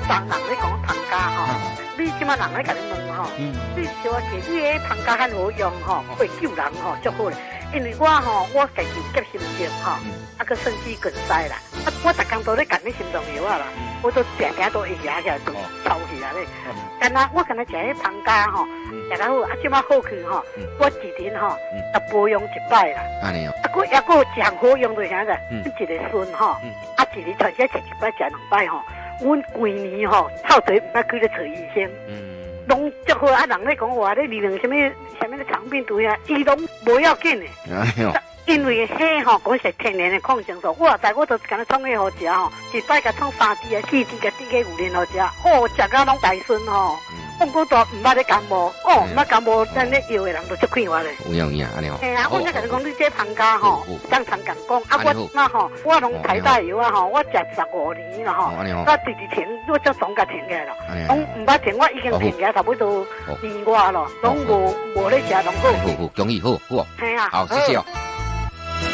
常人咧讲糖家吼，你即马人咧甲你问吼，你小可你迄糖家很好用吼，会救人吼，足好咧。因为我吼，我家己有急心症吼，个甚至梗塞啦，我逐工都咧干啲心脏药啊啦，我都常常都会压起来，都抽起来咧。干那我干那食迄糖家吼，食较好，即马好去吼，我一年吼，就保养一摆啦。 安尼哦， 还佫上好用着啥个？一个孙吼，一年全世食一摆，食两摆吼。阮规年吼，臭嘴毋捌去咧找医生，拢足好啊！人咧讲话咧，利用什么咧肠病毒啊，伊拢无要紧的。因为迄吼讲是天然的抗生素，我知我都干那创个好食吼，一摆甲创3支啊、4支甲滴个5年好食，哦，食甲拢大顺吼。我都唔捌咧感冒，唔捌感冒，咱咧药的人都足快活咧。 有影安尼吼。 嘿啊，我才甲你讲，你这糖家吼，当常讲讲，啊我那吼，我拢台大药啊吼，我食15年啦吼，我直停，我就总甲停起来了，拢唔捌停，我已经停起来差不多2外咯，拢无咧食，拢好。 好，恭喜好，好。 嘿啊， 好，谢谢哦。